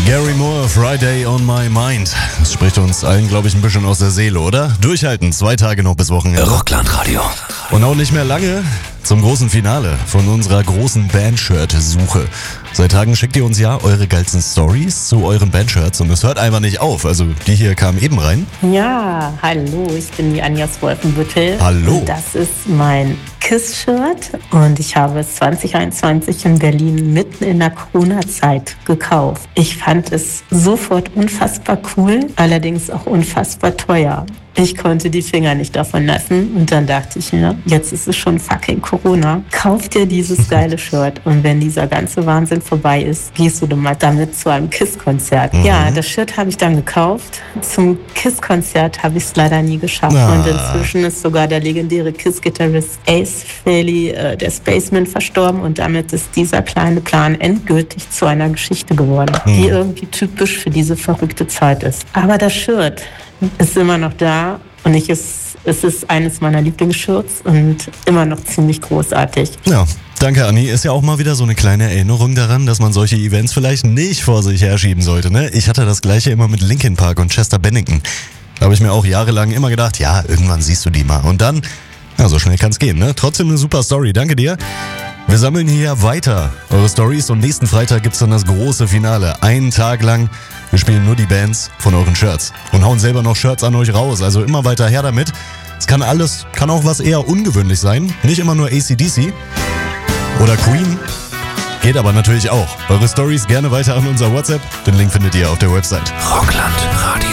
Gary Moore, Friday on my mind. Das spricht uns allen, glaube ich, ein bisschen aus der Seele, oder? Durchhalten, 2 Tage noch bis Wochenende. Rocklandradio. Und auch nicht mehr lange zum großen Finale von unserer großen Bandshirt-Suche. Seit Tagen schickt ihr uns ja eure geilsten Stories zu euren Bandshirts und es hört einfach nicht auf. Also die hier kamen eben rein. Ja, hallo, ich bin die Anja Wolfenbüttel. Hallo. Und das ist mein KISS-Shirt und ich habe es 2021 in Berlin mitten in der Corona-Zeit gekauft. Ich fand es sofort unfassbar cool, allerdings auch unfassbar teuer. Ich konnte die Finger nicht davon lassen und dann dachte ich mir, jetzt ist es schon fucking Corona. Kauf dir dieses geile Shirt und wenn dieser ganze Wahnsinn vorbei ist, gehst du damit zu einem KISS-Konzert. Ja, das Shirt habe ich dann gekauft. Zum KISS-Konzert habe ich es leider nie geschafft und inzwischen ist sogar der legendäre KISS-Gitarrist Ace Frehley, der Spaceman, verstorben und damit ist dieser kleine Plan endgültig zu einer Geschichte geworden, die irgendwie typisch für diese verrückte Zeit ist. Aber das Shirt ist immer noch da und es ist eines meiner Lieblingsshirts und immer noch ziemlich großartig. Ja, danke Anni. Ist ja auch mal wieder so eine kleine Erinnerung daran, dass man solche Events vielleicht nicht vor sich herschieben sollte, ne? Ich hatte das gleiche immer mit Linkin Park und Chester Bennington. Da habe ich mir auch jahrelang immer gedacht, ja, irgendwann siehst du die mal. Und dann, ja, so schnell kann's gehen, ne? Trotzdem eine super Story. Danke dir. Wir sammeln hier weiter eure Stories und nächsten Freitag gibt's dann das große Finale. 1 Tag lang. Wir spielen nur die Bands von euren Shirts und hauen selber noch Shirts an euch raus. Also immer weiter her damit. Es kann auch was eher ungewöhnlich sein. Nicht immer nur AC/DC oder Queen. Geht aber natürlich auch. Eure Stories gerne weiter an unser WhatsApp. Den Link findet ihr auf der Website. Rocklandradio.